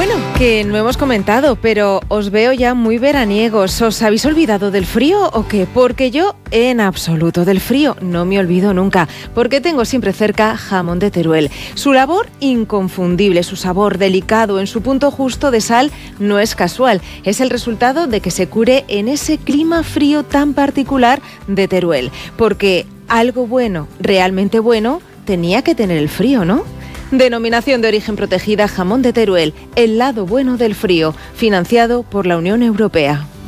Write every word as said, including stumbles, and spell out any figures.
Bueno, que no hemos comentado, pero os veo ya muy veraniegos. ¿Os habéis olvidado del frío o qué? Porque yo, en absoluto, del frío no me olvido nunca, porque tengo siempre cerca jamón de Teruel. Su labor, inconfundible, su sabor delicado, en su punto justo de sal, no es casual. Es el resultado de que se cure en ese clima frío tan particular de Teruel. Porque algo bueno, realmente bueno, tenía que tener el frío, ¿no? Denominación de origen protegida jamón de Teruel, el lado bueno del frío, financiado por la Unión Europea.